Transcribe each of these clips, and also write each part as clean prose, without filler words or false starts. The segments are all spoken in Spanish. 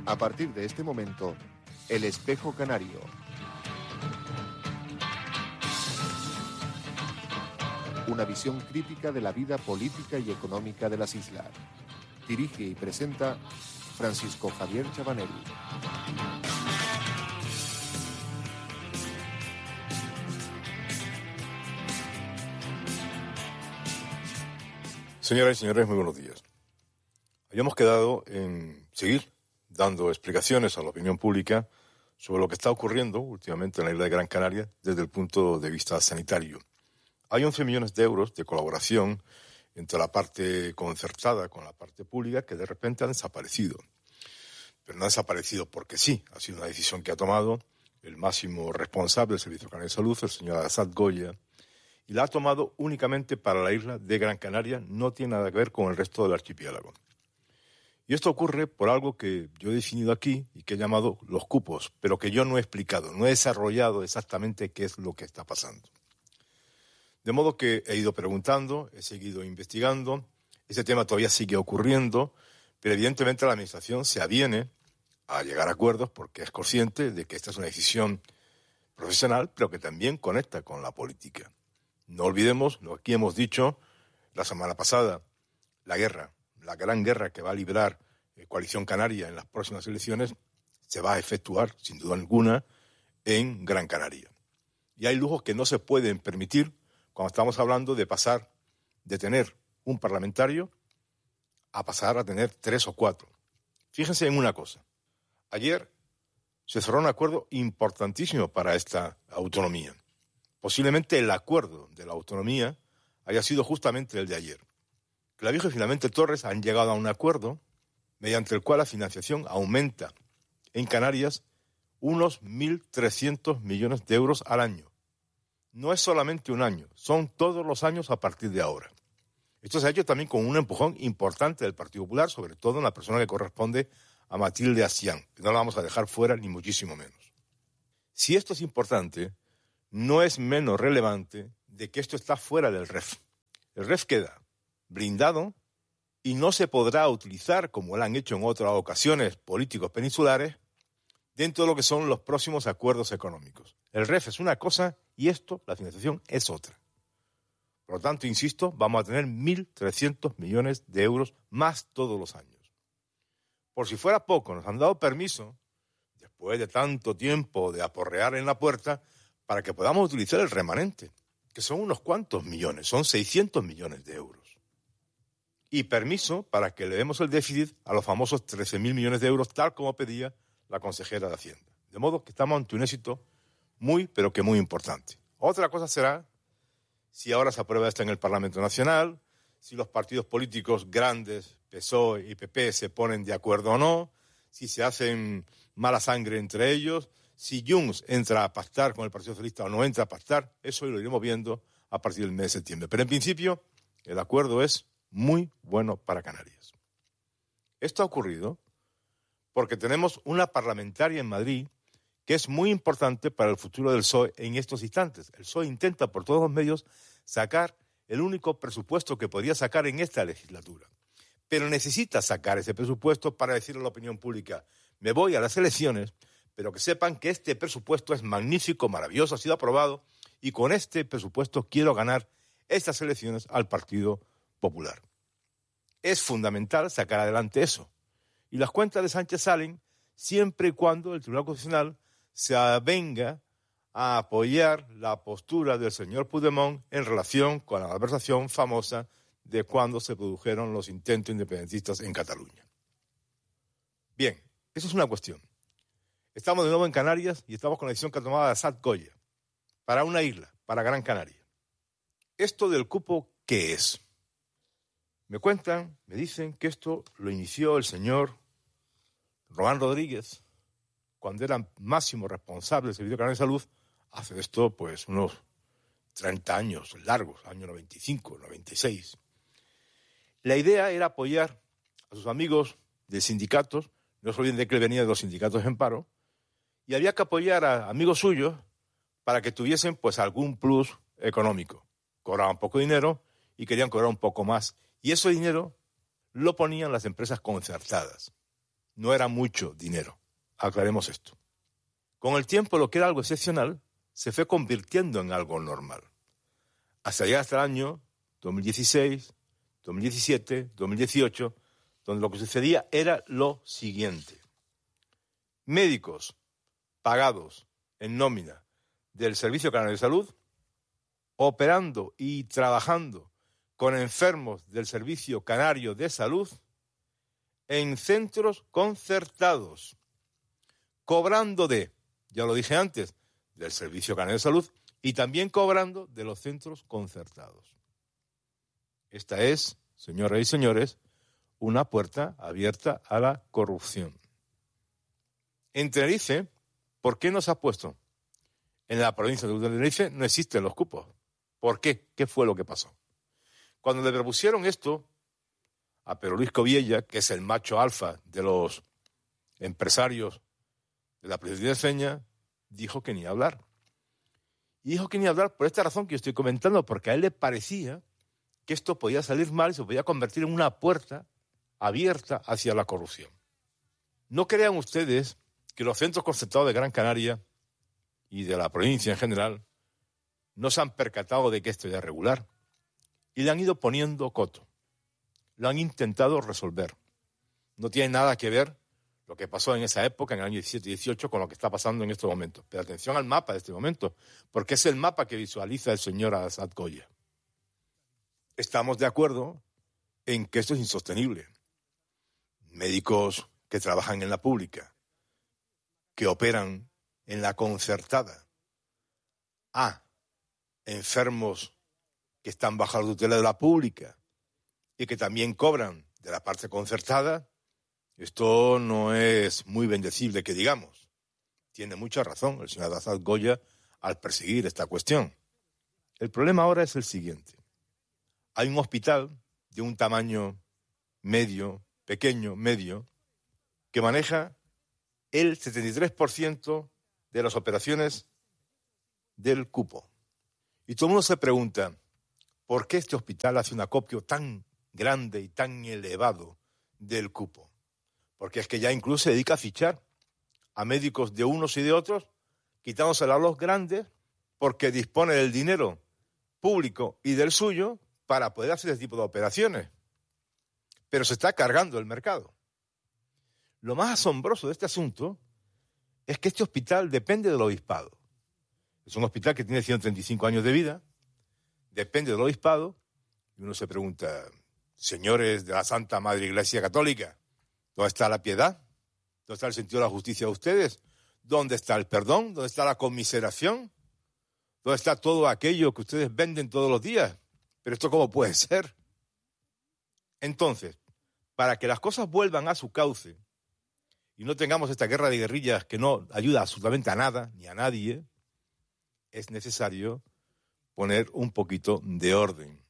A partir de este momento, El Espejo Canario. Una visión crítica de la vida política y económica de las islas. Dirige y presenta Francisco Javier Chabanelli. Señoras y señores, muy buenos días. Habíamos quedado en seguir dando explicaciones a la opinión pública sobre lo que está ocurriendo últimamente en la isla de Gran Canaria desde el punto de vista sanitario. Hay 11 millones de euros de colaboración entre la parte concertada con la parte pública que de repente han desaparecido. Pero no han desaparecido porque sí, ha sido una decisión que ha tomado el máximo responsable del Servicio Canario de Salud, el señor Assad Goya, y la ha tomado únicamente para la isla de Gran Canaria, no tiene nada que ver con el resto del archipiélago. Y esto ocurre por algo que yo he definido aquí y que he llamado los cupos, pero que yo no he explicado, no he desarrollado exactamente qué es lo que está pasando. De modo que he ido preguntando, he seguido investigando, ese tema todavía sigue ocurriendo, pero evidentemente la Administración se aviene a llegar a acuerdos porque es consciente de que esta es una decisión profesional, pero que también conecta con la política. No olvidemos lo que aquí hemos dicho la semana pasada, la guerra, la gran guerra que va a librar Coalición Canaria en las próximas elecciones se va a efectuar, sin duda alguna, en Gran Canaria. Y hay lujos que no se pueden permitir cuando estamos hablando de pasar de tener un parlamentario a pasar a tener 3 o 4. Fíjense en una cosa. Ayer se cerró un acuerdo importantísimo para esta autonomía. Posiblemente el acuerdo de la autonomía haya sido justamente el de ayer. Clavijo y finalmente Torres han llegado a un acuerdo mediante el cual la financiación aumenta en Canarias unos 1.300 millones de euros al año. No es solamente un año, son todos los años a partir de ahora. Esto se ha hecho también con un empujón importante del Partido Popular, sobre todo en la persona que corresponde a Matilde Asián, que no la vamos a dejar fuera ni muchísimo menos. Si esto es importante, no es menos relevante de que esto está fuera del REF. El REF queda blindado y no se podrá utilizar, como lo han hecho en otras ocasiones políticos peninsulares, dentro de lo que son los próximos acuerdos económicos. El REF es una cosa y esto, la financiación, es otra. Por lo tanto, insisto, vamos a tener 1.300 millones de euros más todos los años. Por si fuera poco, nos han dado permiso, después de tanto tiempo de aporrear en la puerta, para que podamos utilizar el remanente, que son unos cuantos millones, son 600 millones de euros. Y permiso para que le demos el déficit a los famosos 13.000 millones de euros, tal como pedía la consejera de Hacienda. De modo que estamos ante un éxito muy, pero que muy importante. Otra cosa será si ahora se aprueba esto en el Parlamento Nacional, si los partidos políticos grandes, PSOE y PP, se ponen de acuerdo o no, si se hacen mala sangre entre ellos, si Junts entra a pactar con el Partido Socialista o no entra a pactar, eso lo iremos viendo a partir del mes de septiembre. Pero en principio, el acuerdo es muy bueno para Canarias. Esto ha ocurrido porque tenemos una parlamentaria en Madrid que es muy importante para el futuro del PSOE en estos instantes. El PSOE intenta por todos los medios sacar el único presupuesto que podría sacar en esta legislatura. Pero necesita sacar ese presupuesto para decirle a la opinión pública, me voy a las elecciones, pero que sepan que este presupuesto es magnífico, maravilloso, ha sido aprobado, y con este presupuesto quiero ganar estas elecciones al Partido Popular. Es fundamental sacar adelante eso. Y las cuentas de Sánchez salen siempre y cuando el Tribunal Constitucional se avenga a apoyar la postura del señor Puigdemont en relación con la malversación famosa de cuando se produjeron los intentos independentistas en Cataluña. Bien, eso es una cuestión. Estamos de nuevo en Canarias y estamos con la decisión que ha tomado Assad Goya para una isla, para Gran Canaria. ¿Esto del cupo qué es? Me cuentan, me dicen que esto lo inició el señor Román Rodríguez cuando era máximo responsable del Servicio Canario de Salud, hace esto pues unos 30 años largos, año 95, 96. La idea era apoyar a sus amigos de sindicatos, no se olviden de que él venía de los sindicatos en paro, y había que apoyar a amigos suyos para que tuviesen pues algún plus económico. Cobraban poco dinero y querían cobrar un poco más, y ese dinero lo ponían las empresas concertadas. no era mucho dinero. Aclaremos esto. Con el tiempo, lo que era algo excepcional se fue convirtiendo en algo normal. Hasta llegar hasta el año 2016, 2017, 2018, donde lo que sucedía era lo siguiente. Médicos pagados en nómina del Servicio Canario de Salud, operando y trabajando con enfermos del Servicio Canario de Salud en centros concertados, cobrando ya lo dije antes, del Servicio Canario de Salud y también cobrando de los centros concertados. Esta es, señoras y señores, una puerta abierta a la corrupción. En Tenerife, ¿por qué no se ha puesto? En la provincia de Tenerife no existen los cupos. ¿Por qué? ¿Qué fue lo que pasó? Cuando le propusieron esto a Pedro Luis Coviella, que es el macho alfa de los empresarios de la provincia de Feña, dijo que ni hablar. Y dijo que ni hablar por esta razón que yo estoy comentando, porque a él le parecía que esto podía salir mal y se podía convertir en una puerta abierta hacia la corrupción. No crean ustedes que los centros concertados de Gran Canaria y de la provincia en general no se han percatado de que esto ya es regular y le han ido poniendo coto. Lo han intentado resolver. No tiene nada que ver lo que pasó en esa época, en el año 17 y 18, con lo que está pasando en estos momentos. Pero atención al mapa de este momento, porque es el mapa que visualiza el señor Asad Goya. Estamos de acuerdo en que esto es insostenible. Médicos que trabajan en la pública, que operan en la concertada, enfermos que están bajo la tutela de la pública y que también cobran de la parte concertada, esto no es muy bendecible que digamos. Tiene mucha razón el señor Asad Goya al perseguir esta cuestión. El problema ahora es el siguiente. Hay un hospital de un tamaño medio, pequeño, medio, que maneja el 73% de las operaciones del cupo. Y todo el mundo se pregunta, ¿por qué este hospital hace un acopio tan grande y tan elevado del cupo? Porque es que ya incluso se dedica a fichar a médicos de unos y de otros, quitándosela a los grandes, porque dispone del dinero público y del suyo para poder hacer este tipo de operaciones. Pero se está cargando el mercado. Lo más asombroso de este asunto es que este hospital depende del obispado. Es un hospital que tiene 135 años de vida, depende del obispado, y uno se pregunta, señores de la Santa Madre Iglesia Católica, ¿dónde está la piedad? ¿Dónde está el sentido de la justicia de ustedes? ¿Dónde está el perdón? ¿Dónde está la conmiseración? ¿Dónde está todo aquello que ustedes venden todos los días? ¿Pero esto cómo puede ser? Entonces, para que las cosas vuelvan a su cauce y no tengamos esta guerra de guerrillas que no ayuda absolutamente a nada ni a nadie, es necesario poner un poquito de orden.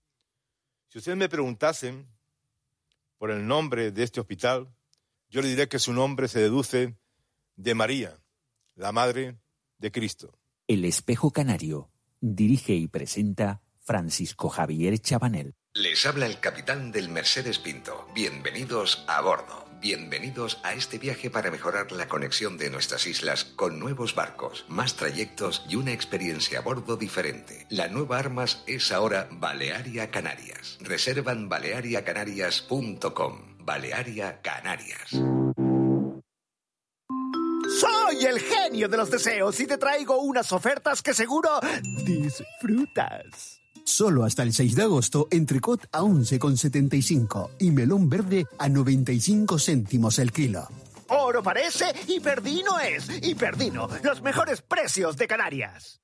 Si ustedes me preguntasen por el nombre de este hospital, yo le diré que su nombre se deduce de María, la Madre de Cristo. El Espejo Canario dirige y presenta Francisco Javier Chabanel. Les habla el capitán del Mercedes Pinto. Bienvenidos a bordo. Bienvenidos a este viaje para mejorar la conexión de nuestras islas con nuevos barcos, más trayectos y una experiencia a bordo diferente. La nueva Armas es ahora Balearia Canarias. Reservan baleariacanarias.com. Balearia Canarias. Soy el genio de los deseos y te traigo unas ofertas que seguro disfrutas. Solo hasta el 6 de agosto, entrecot a 11,75 y melón verde a 95 céntimos el kilo. Oro parece y Perdino es. Y Perdino, los mejores precios de Canarias.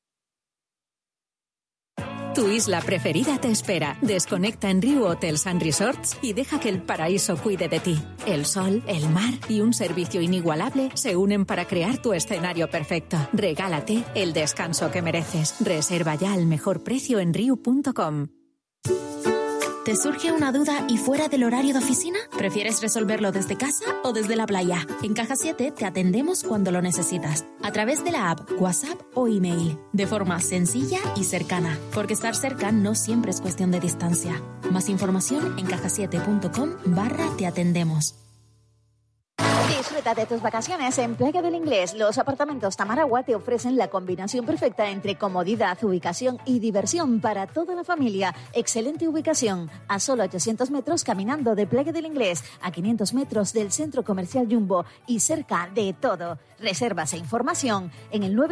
Tu isla preferida te espera. Desconecta en Riu Hotels & Resorts y deja que el paraíso cuide de ti. El sol, el mar y un servicio inigualable se unen para crear tu escenario perfecto. Regálate el descanso que mereces. Reserva ya al mejor precio en riu.com. ¿Te surge una duda y fuera del horario de oficina? ¿Prefieres resolverlo desde casa o desde la playa? En Caja 7 te atendemos cuando lo necesitas, a través de la app, WhatsApp o email, de forma sencilla y cercana, porque estar cerca no siempre es cuestión de distancia. Más información en cajasiete.com/te atendemos. Disfruta de tus vacaciones en Playa del Inglés. Los apartamentos Tamaragua te ofrecen la combinación perfecta entre comodidad, ubicación y diversión para toda la familia. Excelente ubicación, a solo 800 metros caminando de Playa del Inglés, a 500 metros del Centro Comercial Jumbo y cerca de todo. Reservas e información en el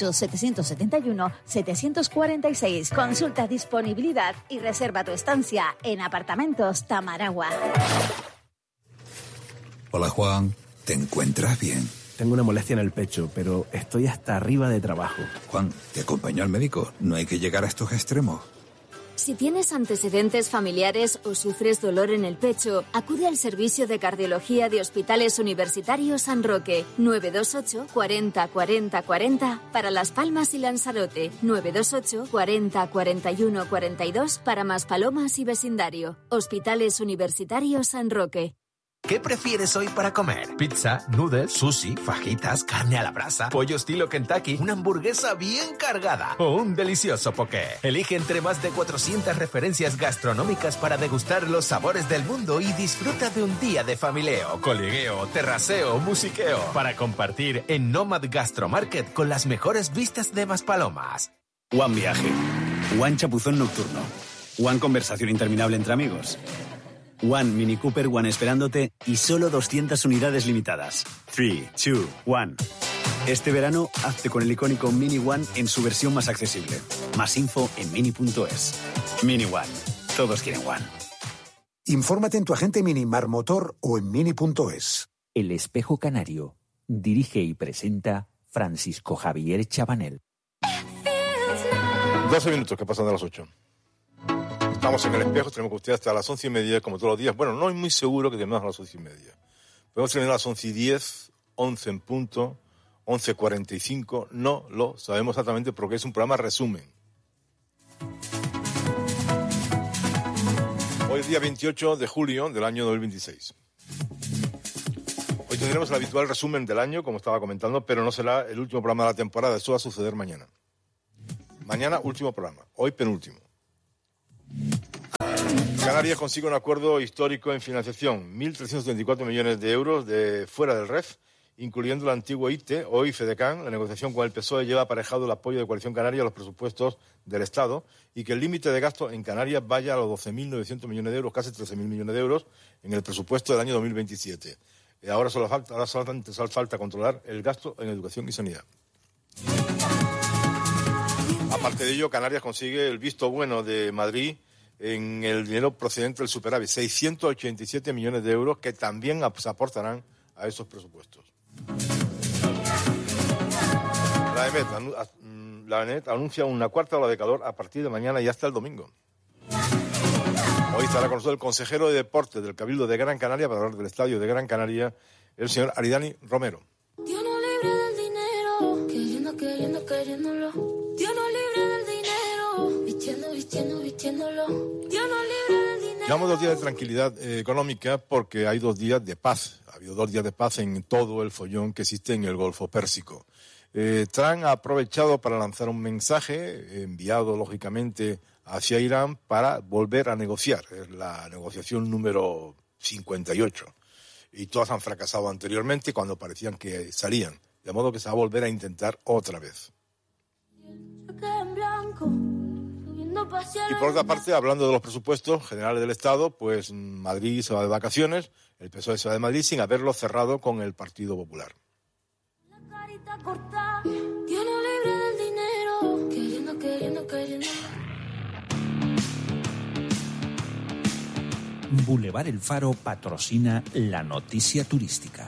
928-771-746. Consulta disponibilidad y reserva tu estancia en Apartamentos Tamaragua. Hola, Juan. ¿Te encuentras bien? Tengo una molestia en el pecho, pero estoy hasta arriba de trabajo. Juan, ¿te acompaño al médico? No hay que llegar a estos extremos. Si tienes antecedentes familiares o sufres dolor en el pecho, acude al servicio de cardiología de Hospitales Universitarios San Roque. 928 40 40 40 para Las Palmas y Lanzarote. 928 40 41 42 para Maspalomas y vecindario. Hospitales Universitarios San Roque. ¿Qué prefieres hoy para comer? ¿Pizza, noodles, sushi, fajitas, carne a la brasa, pollo estilo Kentucky, una hamburguesa bien cargada o un delicioso poké? Elige entre más de 400 referencias gastronómicas para degustar los sabores del mundo y disfruta de un día de familieo, coligueo, terraceo, musiqueo para compartir en Nomad Gastromarket con las mejores vistas de Maspalomas. One Viaje, One Chapuzón Nocturno, One Conversación Interminable entre amigos, One Mini Cooper, One esperándote y solo 200 unidades limitadas. 3, 2, 1. Este verano, hazte con el icónico Mini One en su versión más accesible. Más info en mini.es. Mini One. Todos quieren One. Infórmate en tu agente Mini Marmotor o en mini.es. El Espejo Canario. Dirige y presenta Francisco Javier Chabanel. 12 minutos que pasan de las 8. Estamos en El Espejo, tenemos que usted hasta las 11:30, como todos los días. Bueno, no es muy seguro que terminemos a las 11:30. Podemos terminar a las 11:10, 11 en punto, 11:45. No lo sabemos exactamente porque es un programa resumen. Hoy es día 28 de julio del año 2026. Hoy tendremos el habitual resumen del año, como estaba comentando, pero no será el último programa de la temporada. Eso va a suceder mañana. Mañana, último programa. Hoy, penúltimo. Canarias consigue un acuerdo histórico en financiación, 1.334 millones de euros de fuera del REF, incluyendo el antiguo ITE, hoy FEDECAN. La negociación con el PSOE lleva aparejado el apoyo de Coalición Canaria a los presupuestos del Estado y que el límite de gasto en Canarias vaya a los 12.900 millones de euros, casi 13.000 millones de euros, en el presupuesto del año 2027. Ahora solo falta controlar el gasto en educación y sanidad. Aparte de ello, Canarias consigue el visto bueno de Madrid en el dinero procedente del superávit, 687 millones de euros que también se aportarán a esos presupuestos. La EMET anuncia una cuarta ola de calor a partir de mañana y hasta el domingo. Hoy estará con nosotros el consejero de Deportes del Cabildo de Gran Canaria para hablar del estadio de Gran Canaria, el señor Aridani Romero. Dios no libre del dinero, queriéndolo. Dios no libre del dinero, vistiéndolo. Dios no libre del dinero. Llevamos 2 días de tranquilidad económica porque hay 2 días de paz. Ha habido 2 días de paz en todo el follón que existe en el Golfo Pérsico. Trump ha aprovechado para lanzar un mensaje enviado, lógicamente, hacia Irán para volver a negociar. Es la negociación número 58. Y todas han fracasado anteriormente cuando parecían que salían. De modo que se va a volver a intentar otra vez. Y por otra parte, hablando de los presupuestos generales del Estado, pues Madrid se va de vacaciones, el PSOE se va de Madrid sin haberlo cerrado con el Partido Popular. Dios no libre del dinero, queriendo. Boulevard El Faro patrocina la noticia turística.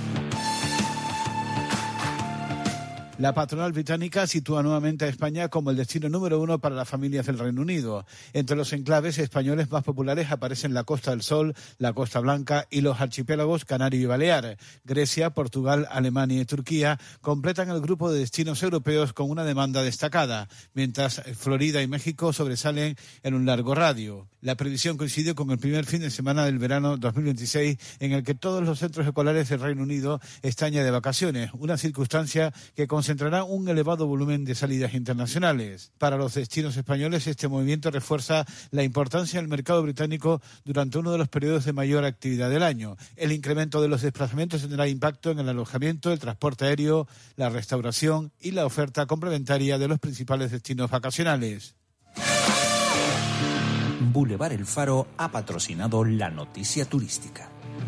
La patronal británica sitúa nuevamente a España como el destino número 1 para las familias del Reino Unido. Entre los enclaves españoles más populares aparecen la Costa del Sol, la Costa Blanca y los archipiélagos Canario y Balear. Grecia, Portugal, Alemania y Turquía completan el grupo de destinos europeos con una demanda destacada, mientras Florida y México sobresalen en un largo radio. La previsión coincide con el primer fin de semana del verano 2026, en el que todos los centros escolares del Reino Unido están ya de vacaciones, una circunstancia que considera concentrará un elevado volumen de salidas internacionales. Para los destinos españoles, este movimiento refuerza la importancia del mercado británico durante uno de los periodos de mayor actividad del año. El incremento de los desplazamientos tendrá impacto en el alojamiento, el transporte aéreo, la restauración y la oferta complementaria de los principales destinos vacacionales. Boulevard El Faro ha patrocinado la noticia turística.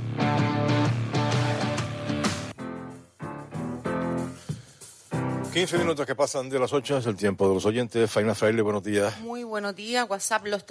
15 minutos que pasan de las 8 es el tiempo de los oyentes. Faina Fraile, buenos días. Muy buenos días. WhatsApp, los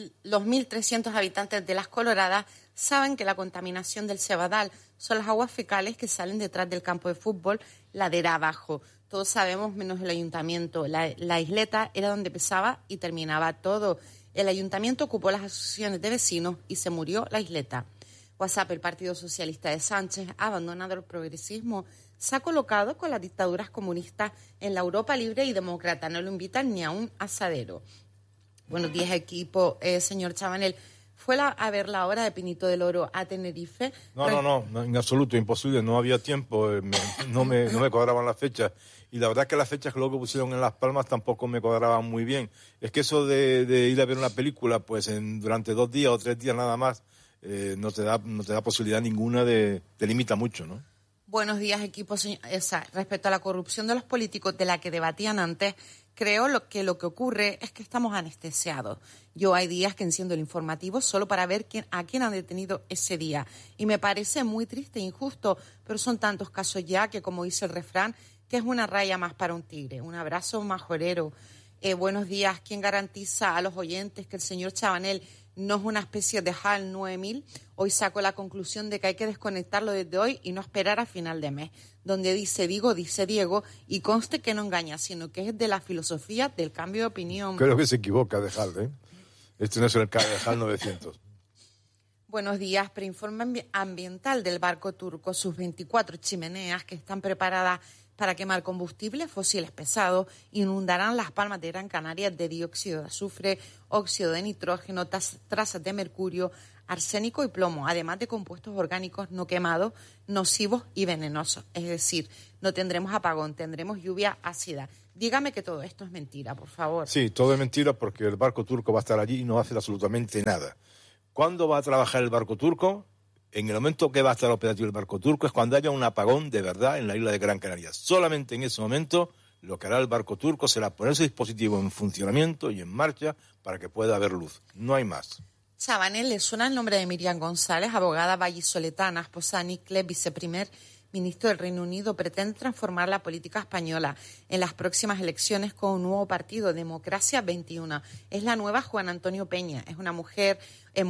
1.300 habitantes de Las Coloradas saben que la contaminación del Cebadal son las aguas fecales que salen detrás del campo de fútbol, ladera abajo. Todos sabemos, menos el ayuntamiento. La isleta era donde empezaba y terminaba todo. El ayuntamiento ocupó las asociaciones de vecinos y se murió la isleta. WhatsApp, el Partido Socialista de Sánchez ha abandonado el progresismo. Se ha colocado con las dictaduras comunistas en la Europa libre y demócrata. No lo invitan ni a un asadero. Buenos días, equipo. Señor Chabanel, ¿fue a ver la hora de Pinito del Oro a Tenerife? No, en absoluto, imposible. No había tiempo, no me cuadraban las fechas. Y la verdad es que las fechas que luego pusieron en Las Palmas tampoco me cuadraban muy bien. Es que eso de ir a ver una película pues durante 2 días o 3 días nada más no te da posibilidad ninguna, te limita mucho, ¿no? Buenos días, equipo. Respecto a la corrupción de los políticos de la que debatían antes, creo que lo que ocurre es que estamos anestesiados. Yo hay días que enciendo el informativo solo para ver a quién han detenido ese día. Y me parece muy triste e injusto, pero son tantos casos ya que, como dice el refrán, que es una raya más para un tigre. Un abrazo majorero. Buenos días. ¿Quién garantiza a los oyentes que el señor Chabanel no es una especie de HAL 9000? Hoy saco la conclusión de que hay que desconectarlo desde hoy y no esperar a final de mes. Donde dice Diego, y conste que no engaña, sino que es de la filosofía del cambio de opinión. Creo que se equivoca de HAL, ¿eh? Este no es el de HAL 900. Buenos días. Preinforme ambiental del barco turco, sus 24 chimeneas que están preparadas para quemar combustibles fósiles pesados, inundarán Las Palmas de Gran Canaria de dióxido de azufre, óxido de nitrógeno, trazas de mercurio, arsénico y plomo, además de compuestos orgánicos no quemados, nocivos y venenosos. Es decir, no tendremos apagón, tendremos lluvia ácida. Dígame que todo esto es mentira, por favor. Sí, todo es mentira porque el barco turco va a estar allí y no va a hacer absolutamente nada. ¿Cuándo va a trabajar el barco turco? En el momento que va a estar operativo el barco turco es cuando haya un apagón de verdad en la isla de Gran Canaria. Solamente en ese momento lo que hará el barco turco será poner ese dispositivo en funcionamiento y en marcha para que pueda haber luz. No hay más. Chabanel, ¿le suena el nombre de Miriam González, abogada vallisoletana, esposa de Nick Clegg, viceprimer ministro del Reino Unido? Pretende transformar la política española en las próximas elecciones con un nuevo partido, Democracia 21. Es la nueva Juan Antonio Peña. Es una mujer,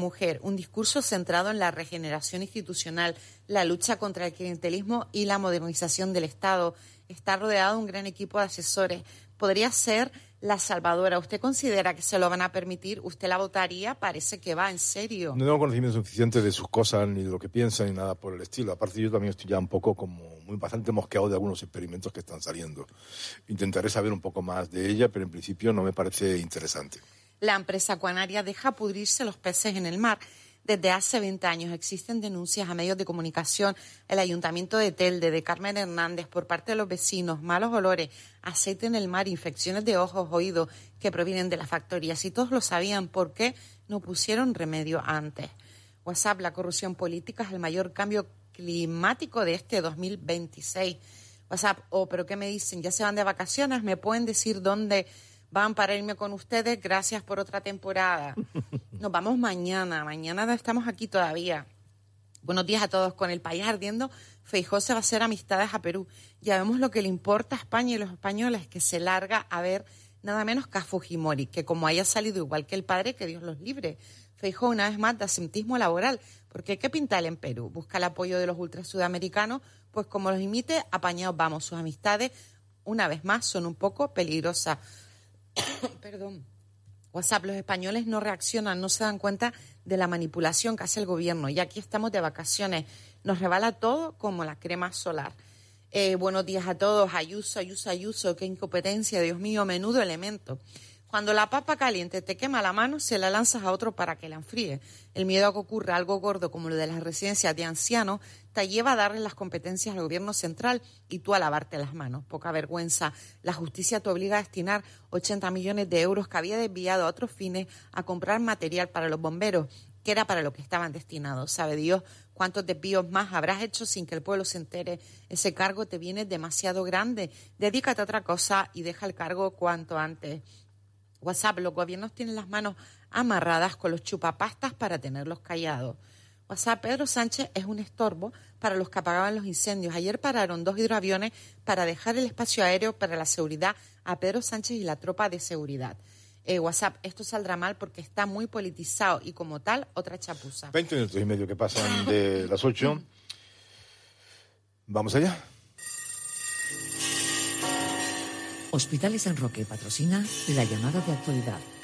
un discurso centrado en la regeneración institucional, la lucha contra el clientelismo y la modernización del Estado. Está rodeado de un gran equipo de asesores. Podría ser la salvadora. ¿Usted considera que se lo van a permitir? ¿Usted la votaría? Parece que va en serio. No tengo conocimiento suficiente de sus cosas, ni de lo que piensa, ni nada por el estilo. Aparte, yo también estoy ya un poco bastante mosqueado de algunos experimentos que están saliendo. Intentaré saber un poco más de ella, pero en principio no me parece interesante. La empresa Aquanaria deja pudrirse los peces en el mar. Desde hace 20 años existen denuncias a medios de comunicación, el Ayuntamiento de Telde, de Carmen Hernández, por parte de los vecinos, malos olores, aceite en el mar, infecciones de ojos, oídos, que provienen de las factorías. Si todos lo sabían, ¿por qué no pusieron remedio antes? WhatsApp, la corrupción política es el mayor cambio climático de este 2026. WhatsApp, ¿pero qué me dicen? ¿Ya se van de vacaciones? ¿Me pueden decir dónde van para irme con ustedes? Gracias por otra temporada. Nos vamos mañana no estamos aquí todavía. Buenos días a todos. Con el país ardiendo, Feijóo se va a hacer amistades a Perú. Ya vemos lo que le importa a España y los españoles, que se larga a ver nada menos que a Fujimori, que como haya salido igual que el padre, que Dios los libre. Feijóo una vez más de absentismo laboral, porque hay que pintarle en Perú. Busca el apoyo de los ultras sudamericanos, pues como los imite, apañados vamos. Sus amistades, una vez más, son un poco peligrosas. Perdón. WhatsApp, los españoles no reaccionan, no se dan cuenta de la manipulación que hace el gobierno. Y aquí estamos de vacaciones. Nos rebala todo como la crema solar. Buenos días a todos. Ayuso, qué incompetencia, Dios mío, menudo elemento. Cuando la papa caliente te quema la mano, se la lanzas a otro para que la enfríe. El miedo a que ocurra algo gordo como lo de las residencias de ancianos te lleva a darle las competencias al gobierno central y tú a lavarte las manos. Poca vergüenza. La justicia te obliga a destinar 80 millones de euros que había desviado a otros fines a comprar material para los bomberos, que era para lo que estaban destinados. Sabe Dios cuántos desvíos más habrás hecho sin que el pueblo se entere. Ese cargo te viene demasiado grande. Dedícate a otra cosa y deja el cargo cuanto antes. WhatsApp, los gobiernos tienen las manos amarradas con los chupapastas para tenerlos callados. WhatsApp, Pedro Sánchez es un estorbo para los que apagaban los incendios. Ayer pararon 2 hidroaviones para dejar el espacio aéreo para la seguridad a Pedro Sánchez y la tropa de seguridad. WhatsApp, esto saldrá mal porque está muy politizado y como tal, otra chapuza. 20 minutos y medio que pasan de las 8. Vamos allá. Hospitales San Roque patrocina la llamada de actualidad.